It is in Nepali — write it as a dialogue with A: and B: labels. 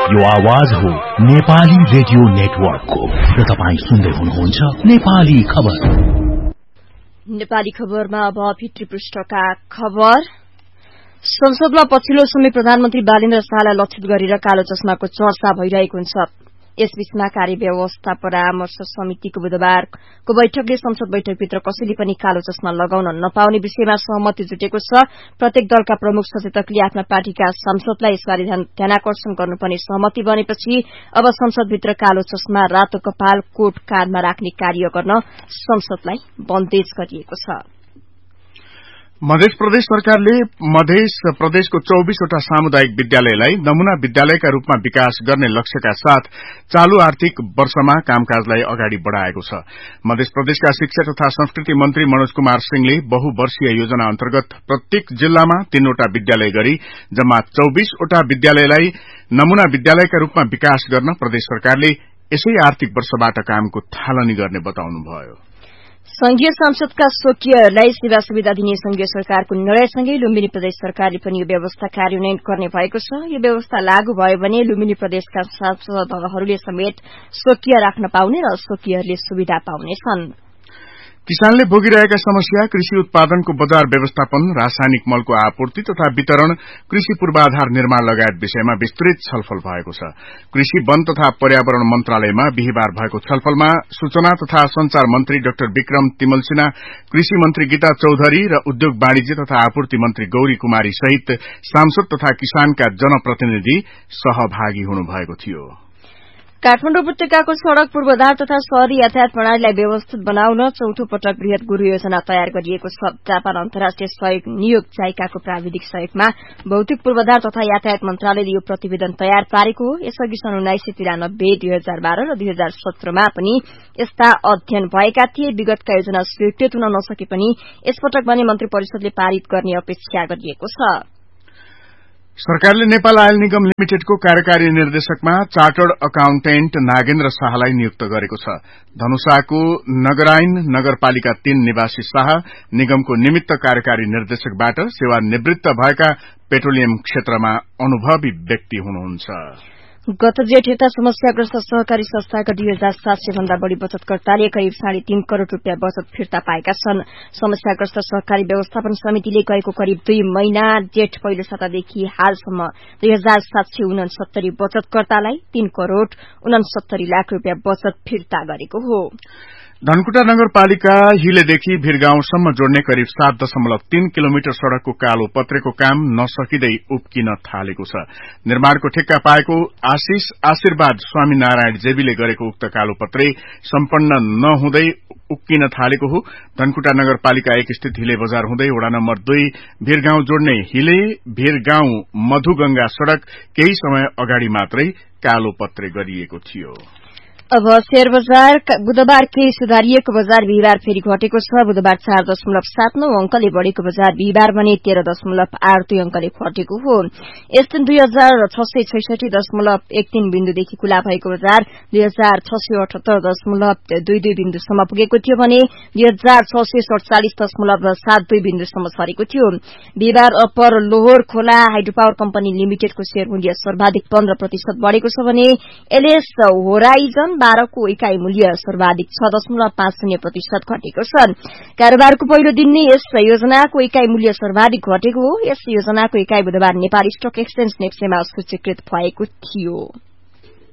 A: यो आवाज हो नेपाली रेडियो नेटवर्कको र तपाई सुन्दै हुनुहुन्छ नेपाली खबर।
B: नेपाली खबरमा अब भित्री पृष्ठका खबर। संसदमा पछिल्लो समय प्रधानमन्त्री बालेन्द्र शाहलाई लक्षित गरेर कालो चस्माको चर्चा भइरहेको हुन्छ। यसबीचमा कार्यव्यवस्था परामर्श समितिको बुधबारको बैठकले संसद बैठकभित्र कसैले पनि कालो चस्मा लगाउन नपाउने विषयमा सहमति जुटेको छ। प्रत्येक दलका प्रमुख सचेतकले आफ्ना पार्टीका सांसदलाई यसबारे ध्यानाकर्षण गर्नुपर्ने सहमति बनेपछि अब संसदभित्र कालो चस्मा, रातो कपाल, कोट काँधमा राख्ने कार्य गर्न संसदलाई बन्देज गरिएको छ।
C: मध्य प्रदेश सरकारले मध्य प्रदेशको 24 वटा सामुदायिक विद्यालयलाई नमूना विद्यालयका रूपमा विकास गर्ने लक्ष्यका साथ चालू आर्थिक वर्षमा कामकाजलाई अगाडि बढ़ाएको छ। मध्य प्रदेशका शिक्षा तथा संस्कृति मन्त्री मनोज कुमार सिंहले बहुवर्षीय योजना अन्तर्गत प्रत्येक जिल्लामा 3 वटा विद्यालय गरी जम्मा 24 वटा विद्यालयलाई नमूना विद्यालयका रूपमा विकास गर्न प्रदेश सरकारले यसै आर्थिक वर्षबाट कामको थालनी गर्ने बताउनुभयो।
B: संघीय संसदका स्वकीयहरूलाई सेवा सुविधा दिने संघीय सरकारको निर्णयसँगै लुम्बिनी प्रदेश सरकारले पनि यो व्यवस्था कार्यान्वयन गर्ने भएको छ। यो व्यवस्था लागू भयो भने लुम्बिनी प्रदेशका सांसदहरूले समेत स्वकीय राख्न पाउने र स्वकीयहरूले सुविधा पाउनेछन्।
C: किसानले भोगिरहेका समस्या, कृषि उत्पादनको बजार व्यवस्थापन, रासायनिक मलको आपूर्ति तथा वितरण, कृषि पूर्वाधार निर्माण लगायत विषयमा विस्तृत छलफल भएको छ। कृषि, वन तथा पर्यावरण मन्त्रालयमा बिहिबार भएको छलफलमा सूचना तथा संचार मन्त्री डाक्टर विक्रम तिमल सिन्हा, कृषि मन्त्री गीता चौधरी र उद्योग वाणिज्य तथा आपूर्ति मन्त्री गौरी कुमारी सहित सांसद तथा किसानका जनप्रतिनिधि सहभागी हुनुभएको थियो।
B: काठमाडौँ उपत्यकाको सड़क पूर्वाधार तथा शहरी यातायात प्रणालीलाई व्यवस्थित बनाउन चौथो पटक बृहत गुरु योजना तयार गरिएको छ। जापान अन्तर्राष्ट्रिय सहयोग नियोग जाइकाको प्राविधिक सहयोगमा भौतिक पूर्वाधार तथा यातायात मन्त्रालयले यो प्रतिवेदन तयार पारेको हो। यसअघि सन् 1993, 2012 र 2017मा पनि यस्ता अध्ययन भएका थिए। विगतका योजना स्वीकृत हुन नसके पनि यसपटक भने मन्त्री परिषदले पारित गर्ने अपेक्षा गरिएको छ।
C: सरकारले नेपाल आयल निगम लिमिटेडको कार्यकारी निर्देशकमा चार्टर्ड अकाउन्टेन्ट नागेन्द्र शाहलाई नियुक्त गरेको छ। धनुषाको नगरायन नगरपालिका 3 निवासी शाह निगमको निमित्त कार्यकारी निर्देशकबाट सेवानिवृत्त भएका पेट्रोलियम क्षेत्रमा अनुभवी व्यक्ति हुनुहुन्छ।
B: गत जेठ यता समस्याग्रस्त सहकारी संस्थाका 2700 भन्दा बढ़ी बचतकर्ताले करिब 3.5 करोड़ रूपियाँ बचत फिर्ता पाएका छन्। समस्याग्रस्त सहकारी व्यवस्थापन समितिले गएको करिब 2 महिना जेठ पहिलो सातादेखि हालसम्म 2769 बचतकर्तालाई 3 करोड़ 69 लाख रूपियाँ बचत फिर्ता गरेको हो।
C: धनकुटा नगरपालिका हिलेदेखि भिरगाउँसम्म जोड्ने करिब 7.3 किलोमिटर सड़कको कालो पत्रेको काम नसकिँदै उब्किन थालेको छ। निर्माणको ठेक्का पाएको आशिष आशीर्वाद स्वामीनारायण जेबीले गरेको उक्त कालो पत्रे सम्पन्न नहुँदै उक्किन थालेको हो। धनकुटा नगरपालिका 1 स्थित हिले बजार हुँदै वडा नम्बर 2 भिरगाउँ जोड्ने हिले भिरगाउँ मधुगंगा सड़क केही समय अगाडि मात्रै कालो पत्रे गरिएको थियो।
B: अब शेयर बजार बुधबार केही सुधारिएको बजार बिहिबार फेरि घटेको छ। बुधबार 4.79 अंकले बढ़ेको बजार बिहिबार भने 13.82 अंकले घटेको हो। यस दिन 2666.13 बिन्दुदेखि खुला भएको बजार 2678.22 बिन्दुसम्म पुगेको थियो भने 2647.72 बिन्दुसम्म सरेको थियो। बिहिबार अप्पर लोहोर खोला हाइड्रो पावर कम्पनी लिमिटेडको शेयर मूल्य सर्वाधिक 15% बढ़ेको छ भने एलएस होराइजन 12 को इकाई मूल्य सर्वाधिक 6.50% घटेको छ। कारोबारको पहिलो दिन नै यस योजनाको इकाई मूल्य सर्वाधिक घटेको हो। यस योजनाको इकाई बुधबार नेपाल स्टक एक्सचेन्ज नेप्सेमा सूचीकृत भएको थियो।